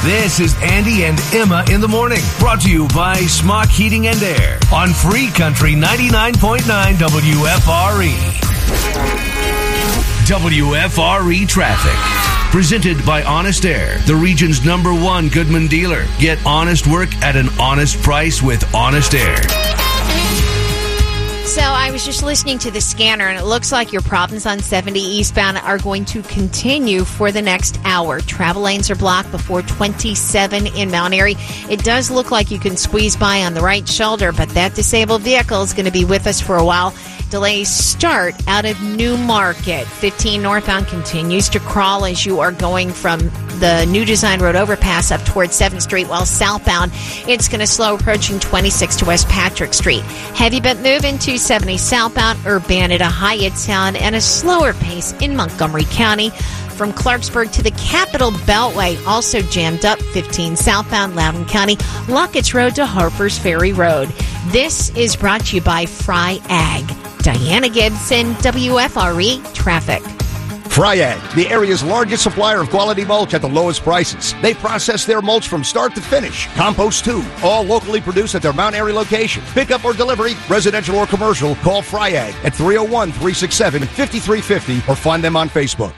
This is Andy and Emma in the morning, brought to you by Smock Heating and Air on Free Country 99.9 WFRE. WFRE Traffic. Presented by Honest Air, the region's #1 Goodman dealer. Get honest work at an honest price with Honest Air. So I was just listening to the scanner, and it looks like your problems on 70 eastbound are going to continue for the next hour. Travel lanes are blocked before 27 in Mount Airy. It does look like you can squeeze by on the right shoulder, but that disabled vehicle is going to be with us for a while. Delays start out of New Market. 15 northbound continues to crawl as you are going from the New Design Road overpass up towards 7th Street, while southbound it's going to slow approaching 26 to West Patrick Street. Heavy but moving 270 southbound, Urbana to Hyattstown, and a slower pace in Montgomery County. From Clarksburg to the Capitol Beltway, also jammed up 15 southbound, Loudoun County, Luckett's Road to Harper's Ferry Road. This is brought to you by Fry Ag. Diana Gibson, WFRE Traffic. Fryag, the area's largest supplier of quality mulch at the lowest prices. They process their mulch from start to finish. Compost too, all locally produced at their Mount Airy location. Pickup or delivery, residential or commercial, call Fryag at 301-367-5350 or find them on Facebook.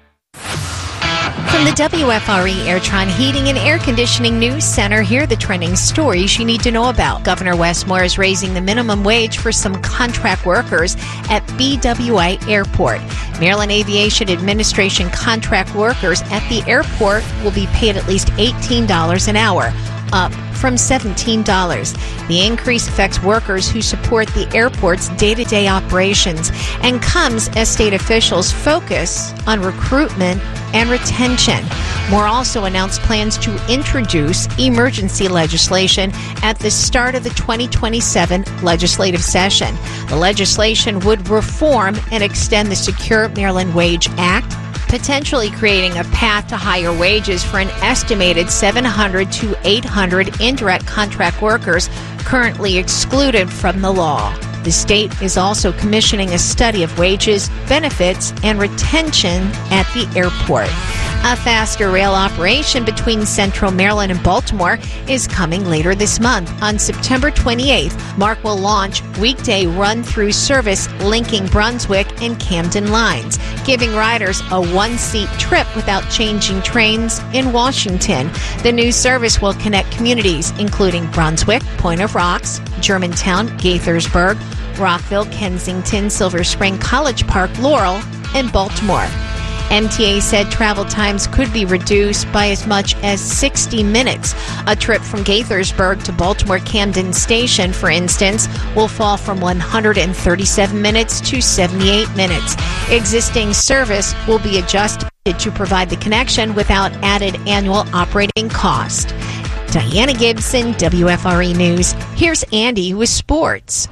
From the WFRE Airtron Heating and Air Conditioning News Center, here are the trending stories you need to know about. Governor Wes Moore is raising the minimum wage for some contract workers at BWI Airport. Maryland Aviation Administration contract workers at the airport will be paid at least $18 an hour, up from $17. The increase affects workers who support the airport's day-to-day operations and comes as state officials focus on recruitment and retention. Moore also announced plans to introduce emergency legislation at the start of the 2027 legislative session. The legislation would reform and extend the Secure Maryland Wage Act, potentially creating a path to higher wages for an estimated 700 to 800 indirect contract workers currently excluded from the law. The state is also commissioning a study of wages, benefits, and retention at the airport. A faster rail operation between Central Maryland and Baltimore is coming later this month. On September 28th, MARC will launch weekday run-through service linking Brunswick and Camden lines, giving riders a one-seat trip without changing trains in Washington. The new service will connect communities including Brunswick, Point of Rocks, Germantown, Gaithersburg, Rockville, Kensington, Silver Spring, College Park, Laurel, and Baltimore. MTA said travel times could be reduced by as much as 60 minutes. A trip from Gaithersburg to Baltimore Camden Station, for instance, will fall from 137 minutes to 78 minutes. Existing service will be adjusted to provide the connection without added annual operating cost. Diana Gibson, WFRE News. Here's Andy with sports.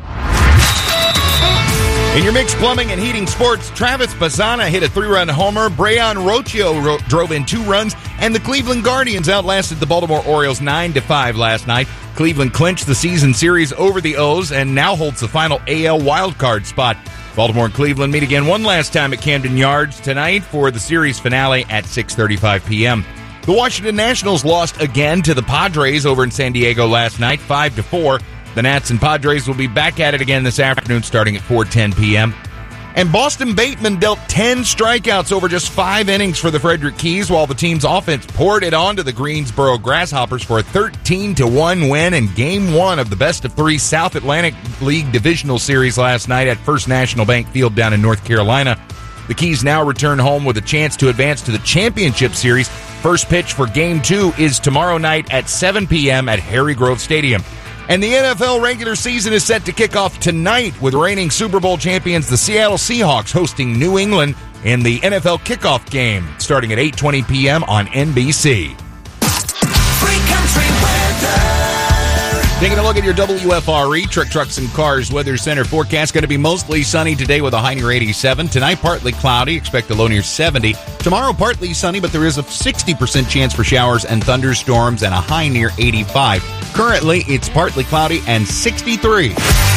In your mixed plumbing and heating sports, Travis Bazzana hit a 3-run homer, Brayan Rocchio drove in 2 runs, and the Cleveland Guardians outlasted the Baltimore Orioles 9-5 last night. Cleveland clinched the season series over the O's and now holds the final AL wildcard spot. Baltimore and Cleveland meet again one last time at Camden Yards tonight for the series finale at 6:35 p.m. The Washington Nationals lost again to the Padres over in San Diego last night, 5-4. The Nats and Padres will be back at it again this afternoon starting at 4:10 p.m. And Boston Bateman dealt 10 strikeouts over just 5 innings for the Frederick Keys, while the team's offense poured it on to the Greensboro Grasshoppers for a 13-1 win in Game 1 of the best-of-3 South Atlantic League Divisional Series last night at First National Bank Field down in North Carolina. The Keys now return home with a chance to advance to the championship series. First pitch for Game 2 is tomorrow night at 7 p.m. at Harry Grove Stadium. And the NFL regular season is set to kick off tonight with reigning Super Bowl champions, the Seattle Seahawks, hosting New England in the NFL kickoff game, starting at 8:20 p.m. on NBC. Free Country Weather. Taking a look at your WFRE Trucks and Cars Weather Center forecast. Going to be mostly sunny today with a high near 87. Tonight, partly cloudy. Expect a low near 70. Tomorrow, partly sunny, but there is a 60% chance for showers and thunderstorms and a high near 85. Currently, it's partly cloudy and 63.